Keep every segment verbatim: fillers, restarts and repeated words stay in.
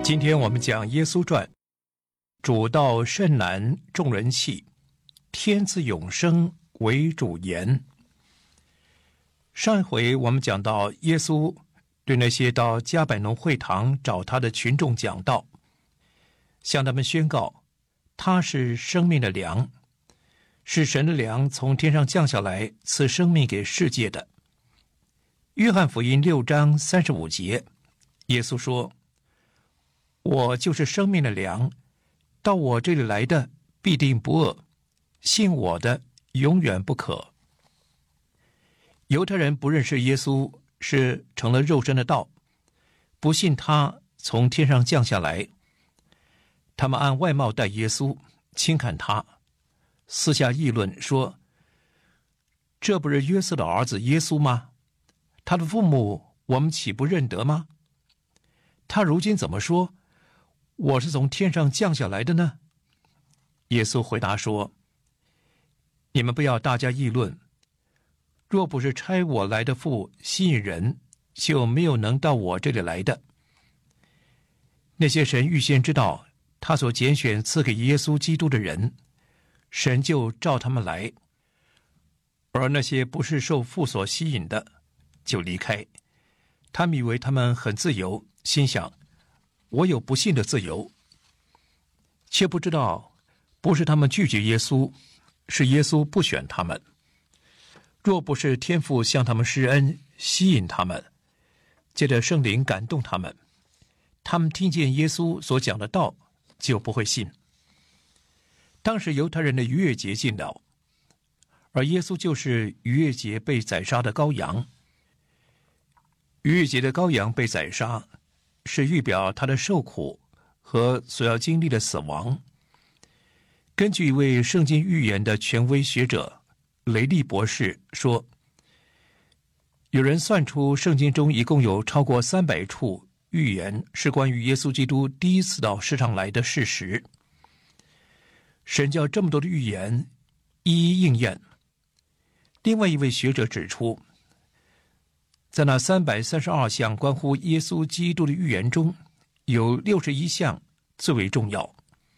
今天我们讲耶稣传，主道甚难，众人弃；天赐永生，为主言。上一回我们讲到耶稣对那些到迦百农会堂找他的群众讲道，向他们宣告他是生命的粮，是神的粮从天上降下来赐生命给世界的。约翰福音六章三十五节，耶稣说，我就是生命的粮，到我这里来的必定不饿，信我的永远不渴。犹太人不认识耶稣是成了肉身的道，不信他从天上降下来，他们按外貌待耶稣，轻看他，私下议论说，这不是约瑟的儿子耶稣吗？他的父母我们岂不认得吗？他如今怎么说我是从天上降下来的呢？耶稣回答说，你们不要大家议论，若不是差我来的父吸引人，就没有能到我这里来的。那些神预先知道他所拣选赐给耶稣基督的人，神就召他们来，而那些不是受父所吸引的就离开。他们以为他们很自由，心想我有不信的自由，却不知道不是他们拒绝耶稣，是耶稣不选他们。若不是天父向他们施恩，吸引他们，借着圣灵感动他们，他们听见耶稣所讲的道就不会信。当时犹太人的逾越节近了，而耶稣就是逾越节被宰杀的羔羊。逾越节的羔羊被宰杀，是预表他的受苦和所要经历的死亡。根据一位圣经预言的权威学者雷利博士说，有人算出圣经中一共有超过三百处预言是关于耶稣基督第一次到世上来的事实。神叫这么多的预言一一应验。另外一位学者指出，在那三百三十二项关乎耶稣基督的预言中，有六十一项最为重要。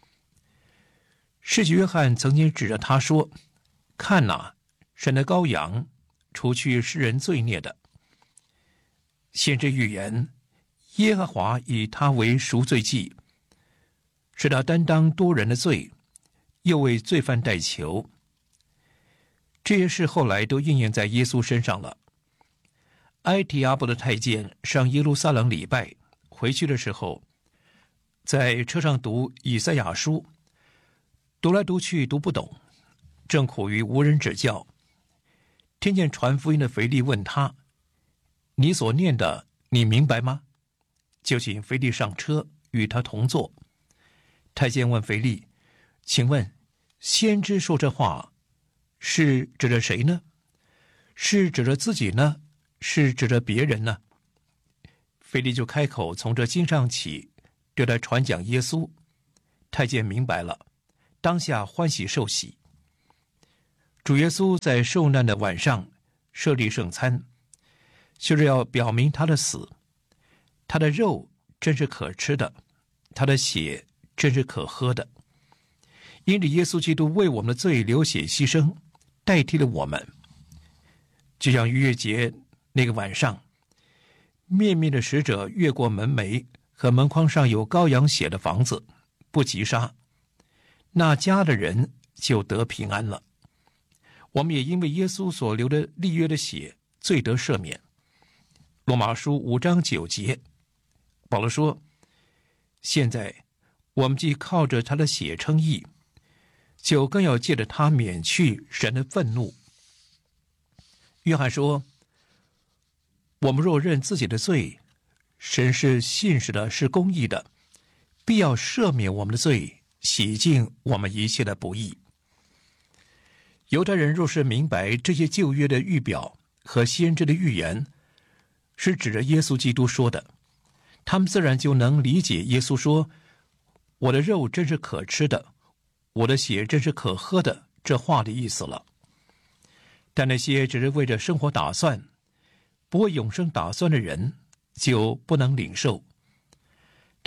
施洗约翰曾经指着他说，看哪，神的羔羊，除去世人罪孽的。先知预言，耶和华以他为赎罪祭，使他担当多人的罪，又为罪犯代求。这些事后来都应验在耶稣身上了。埃提阿伯的太监上耶路撒冷礼拜，回去的时候在车上读以赛亚书，读来读去读不懂，正苦于无人指教。听见传福音的腓利问他，你所念的你明白吗？就请腓利上车与他同坐。太监问腓利，请问先知说这话是指着谁呢？是指着自己呢，是指着别人呢？腓利就开口从这经上起对他传讲耶稣。太监明白了，当下欢喜受洗。主耶稣在受难的晚上设立圣餐，就是要表明他的死。他的肉真是可吃的，他的血真是可喝的。因着耶稣基督为我们的罪流血牺牲，代替了我们。就像逾越节那个晚上，面面的使者越过门楣和门框上有羔羊血的房子，不击杀，那家的人就得平安了。我们也因为耶稣所流的立约的血，罪得赦免。罗马书五章九节，保罗说，现在我们既靠着他的血称义，就更要借着他免去神的愤怒。约翰说，我们若认自己的罪，神是信实的，是公义的，必要赦免我们的罪，洗净我们一切的不义。犹太人若是明白这些旧约的预表和先知的预言是指着耶稣基督说的，他们自然就能理解耶稣说，我的肉真是可吃的，我的血真是可喝的这话的意思了。但那些只是为着生活打算，不为永生打算的人，就不能领受。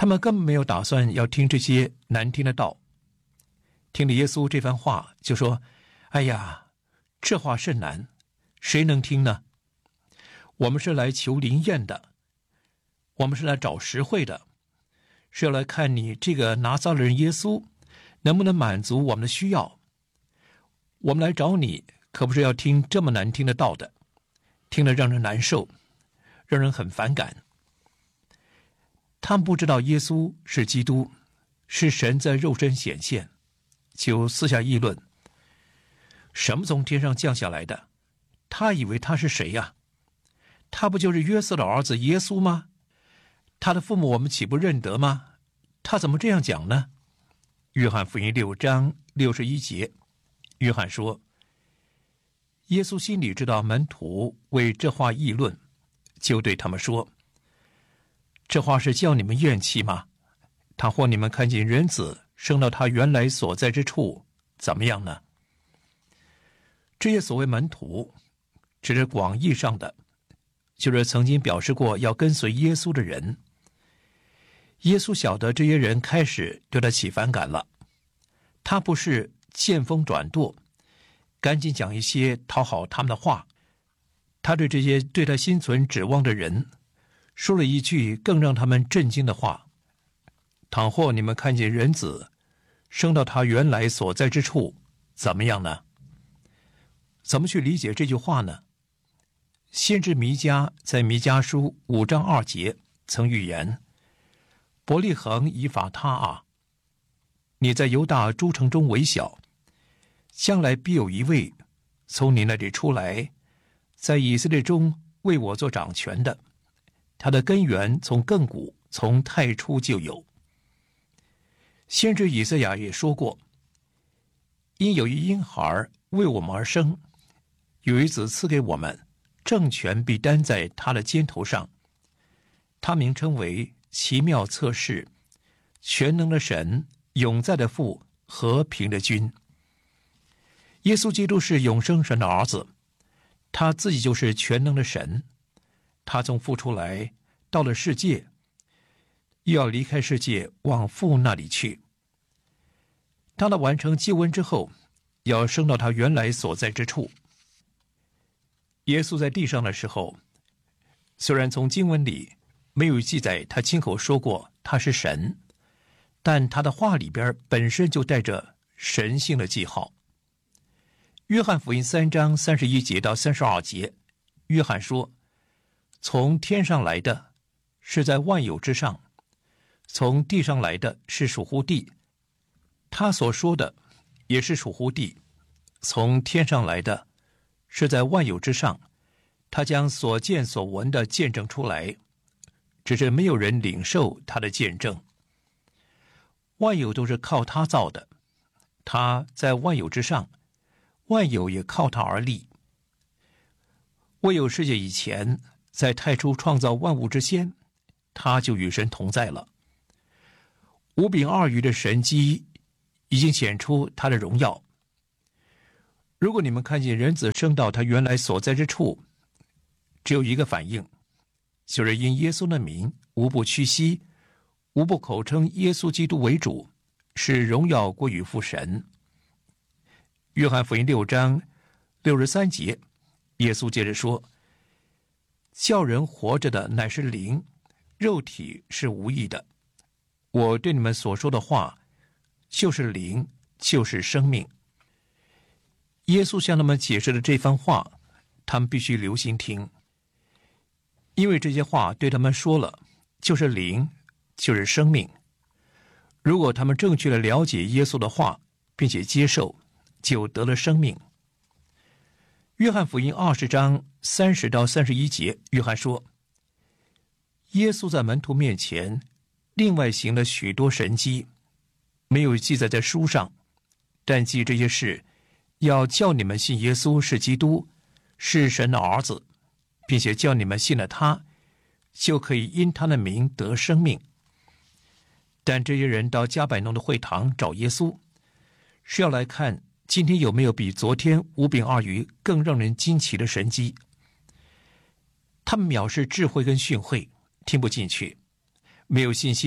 他们根本没有打算要听这些难听的道。听了耶稣这番话，就说：哎呀，这话甚难，谁能听呢？我们是来求灵验的，我们是来找实惠的，是要来看你这个拿撒勒人耶稣能不能满足我们的需要。我们来找你，可不是要听这么难听的道的，听了让人难受，让人很反感。他们不知道耶稣是基督，是神在肉身显现，就私下议论：什么从天上降下来的？他以为他是谁呀？他不就是约瑟的儿子耶稣吗？他的父母我们岂不认得吗？他怎么这样讲呢？约翰福音六章六十一节，约翰说：耶稣心里知道门徒为这话议论，就对他们说：这话是叫你们怨气吗？倘或你们看见人子升到他原来所在之处，怎么样呢？这些所谓门徒，只是广义上的，就是曾经表示过要跟随耶稣的人。耶稣晓得这些人开始对他起反感了，他不是见风转舵，赶紧讲一些讨好他们的话。他对这些对他心存指望的人说了一句更让他们震惊的话：倘或你们看见人子升到他原来所在之处，怎么样呢？怎么去理解这句话呢？先知弥迦在弥迦书五章二节曾预言：伯利恒以法他啊，你在犹大诸城中为小，将来必有一位从你那里出来，在以色列中为我做掌权的，他的根源从亘古，从太初就有。先知以赛亚也说过：因有一婴孩为我们而生，有一子赐给我们，政权必担在他的肩头上，他名称为奇妙策士，全能的神，永在的父，和平的君。耶稣基督是永生神的儿子，他自己就是全能的神。他从父出来，到了世界，又要离开世界，往父那里去。当他完成救恩之后，要升到他原来所在之处。耶稣在地上的时候，虽然从经文里没有记载他亲口说过他是神，但他的话里边本身就带着神性的记号。约翰福音三章三十一节到三十二节，约翰说：从天上来的是在万有之上，从地上来的是属乎地，他所说的也是属乎地。从天上来的是在万有之上，他将所见所闻的见证出来，只是没有人领受他的见证。万有都是靠他造的，他在万有之上，万有也靠他而立。未有世界以前，在太初创造万物之先，他就与神同在了。五饼二鱼的神迹已经显出他的荣耀。如果你们看见人子升到他原来所在之处，只有一个反应，就是因耶稣的名无不屈膝，无不口称耶稣基督为主，使荣耀归于父神。约翰福音六章六十三节，耶稣接着说：叫人活着的乃是灵，肉体是无益的。我对你们所说的话，就是灵，就是生命。耶稣向他们解释了这番话，他们必须留心听，因为这些话对他们说了，就是灵，就是生命。如果他们正确的了解耶稣的话，并且接受，就得了生命。约翰福音二十章三十到三十一节，约翰说：耶稣在门徒面前另外行了许多神迹，没有记载在书上，但记这些事，要叫你们信耶稣是基督，是神的儿子，并且叫你们信了他，就可以因他的名得生命。但这些人到加百农的会堂找耶稣，是要来看今天有没有比昨天五饼二鱼更让人惊奇的神迹。他们藐视智慧跟训诲，听不进去，没有信心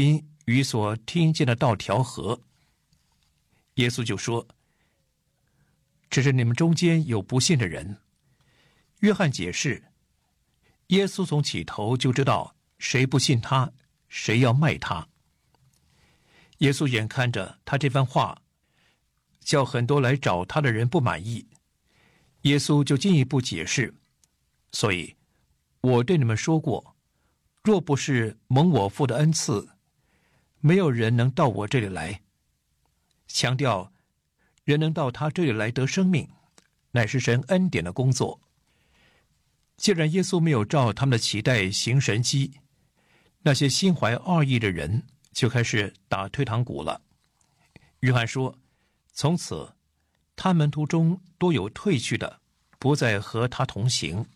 与所听见的道调和。耶稣就说，只是你们中间有不信的人。约翰解释，耶稣从起头就知道谁不信他，谁要卖他。耶稣眼看着他这番话叫很多来找他的人不满意，耶稣就进一步解释，所以我对你们说过，若不是蒙我父的恩赐，没有人能到我这里来。强调人能到他这里来得生命，乃是神恩典的工作。既然耶稣没有照他们的期待行神迹，那些心怀二意的人就开始打退堂鼓了。约翰说，从此他门徒中多有退去的，不再和他同行。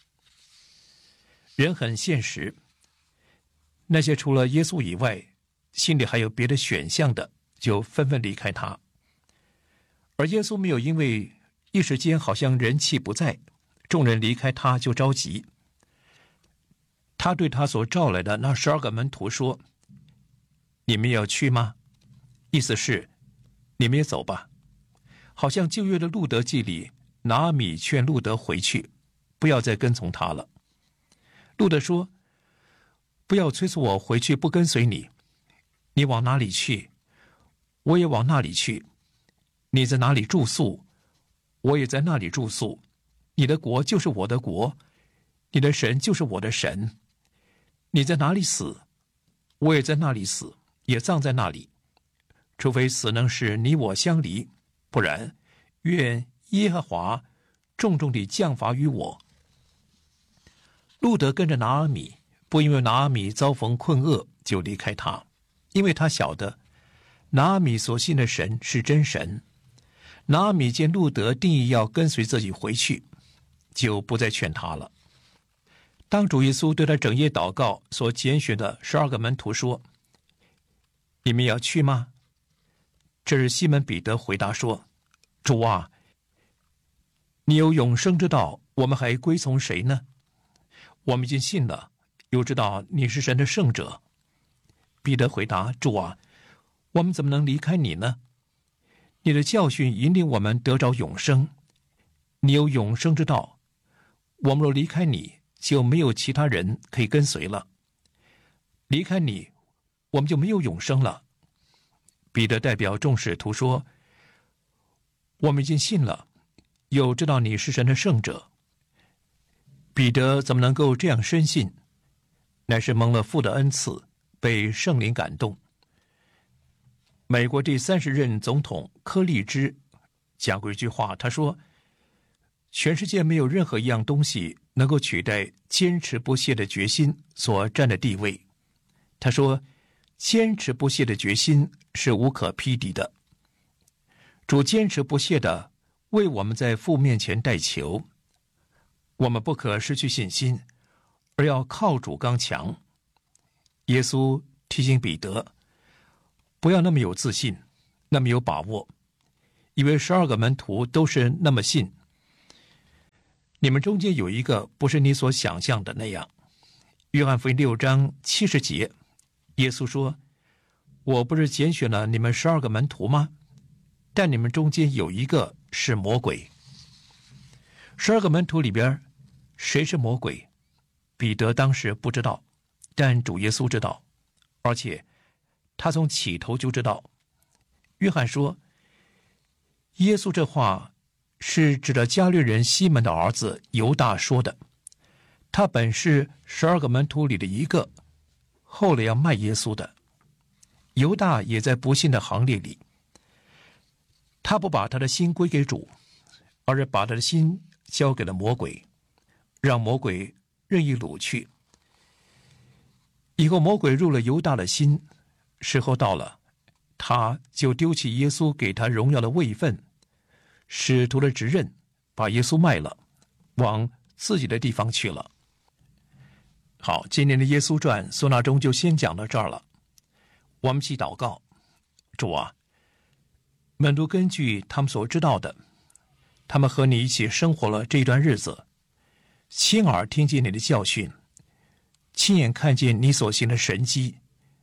人很现实，那些除了耶稣以外心里还有别的选项的，就纷纷离开他。而耶稣没有因为一时间好像人气不在，众人离开他就着急。他对他所召来的那十二个门徒说，你们要去吗？意思是你们也走吧。好像旧约的路德记里，拿阿米劝路德回去，不要再跟从他了。路德说，不要催促我回去不跟随你，你往哪里去，我也往那里去。你在哪里住宿，我也在那里住宿。你的国就是我的国，你的神就是我的神。你在哪里死，我也在那里死，也葬在那里。除非死能使你我相离，不然愿耶和华重重地降罚于我。路德跟着拿阿米，不因为拿阿米遭逢困厄就离开他，因为他晓得拿阿米所信的神是真神。拿阿米见路德定义要跟随自己回去，就不再劝他了。当主耶稣对他整夜祷告所拣选的十二个门徒说，你们要去吗？这是西门彼得回答说，主啊，你有永生之道，我们还归从谁呢？我们已经信了，又知道你是神的圣者。彼得回答，主啊，我们怎么能离开你呢？你的教训引领我们得着永生，你有永生之道，我们若离开你，就没有其他人可以跟随了。离开你，我们就没有永生了。彼得代表众使徒说，我们已经信了，又知道你是神的圣者。彼得怎么能够这样深信？乃是蒙了父的恩赐，被圣灵感动。美国第三十任总统柯立芝讲过一句话，他说，全世界没有任何一样东西能够取代坚持不懈的决心所占的地位。他说，坚持不懈的决心是无可匹敌的。主坚持不懈地为我们在父面前代求，我们不可失去信心，而要靠主刚强。耶稣提醒彼得，不要那么有自信，那么有把握，以为十二个门徒都是那么信。你们中间有一个不是你所想象的那样。约翰福音六章七十节，耶稣说，我不是拣选了你们十二个门徒吗？但你们中间有一个是魔鬼。十二个门徒里边，谁是魔鬼？彼得当时不知道，但主耶稣知道，而且他从起头就知道。约翰说，耶稣这话是指着加略人西门的儿子犹大说的，他本是十二个门徒里的一个，后来要卖耶稣的。犹大也在不信的行列里，他不把他的心归给主，而是把他的心交给了魔鬼，让魔鬼任意掳去。以后魔鬼入了犹大的心，时候到了，他就丢弃耶稣给他荣耀的位分，使徒的职任，把耶稣卖了，往自己的地方去了。好，今年的耶稣传苏纳中就先讲到这儿了。我们一起祷告，主啊，门徒根据他们所知道的，他们和你一起生活了这一段日子，亲耳听见你的教训，亲眼看见你所行的神迹，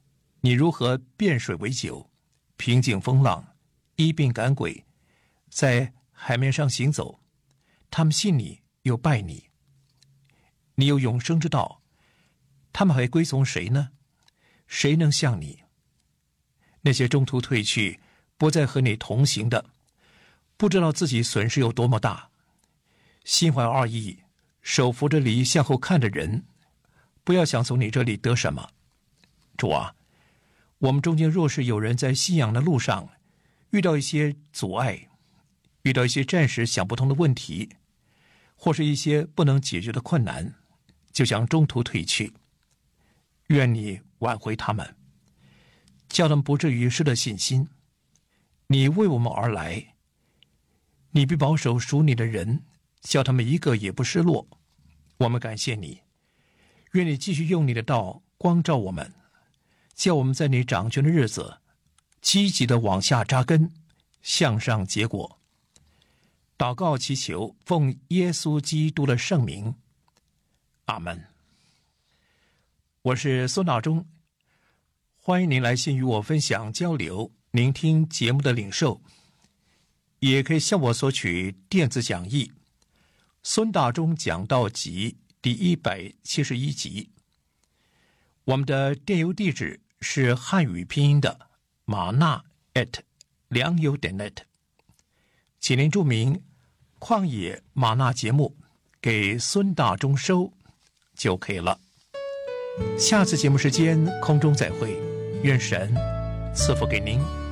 你如何变水为酒，平静风浪，医病赶鬼，在海面上行走。他们信你，又拜你。你有永生之道，他们还归从谁呢？谁能像你？那些中途退去，不再和你同行的，不知道自己损失有多么大，心怀二意，手扶着犁向后看的人，不要想从你这里得什么。主啊，我们中间若是有人在信仰的路上遇到一些阻碍，遇到一些暂时想不通的问题，或是一些不能解决的困难，就想中途退去，愿你挽回他们，叫他们不至于失了信心。你为我们而来，你必保守属你的人，叫他们一个也不失落。我们感谢你，愿你继续用你的道光照我们，叫我们在你掌权的日子积极地往下扎根，向上结果。祷告祈求，奉耶稣基督的圣名，阿们。我是孙大中，欢迎您来信与我分享交流，聆听节目的领受，也可以向我索取电子讲义《孙大中讲道集》第一百七十一集。我们的电邮地址是汉语拼音的马纳 at 良友点 net， 请您注明旷野马纳节目给孙大中收就可以了。下次节目时间空中再会，愿神赐福给您。